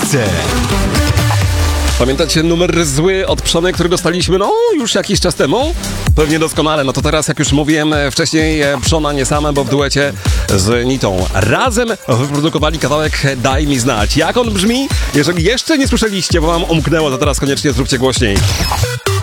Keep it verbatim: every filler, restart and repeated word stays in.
Ekstra. Pamiętacie numer zły od Przony, który dostaliśmy, no, już jakiś czas temu? Pewnie doskonale. No to teraz, jak już mówiłem wcześniej, Przona nie same, bo w duecie z Nitą razem wyprodukowali kawałek Daj mi znać. Jak on brzmi? Jeżeli jeszcze nie słyszeliście, bo wam umknęło, to teraz koniecznie zróbcie głośniej.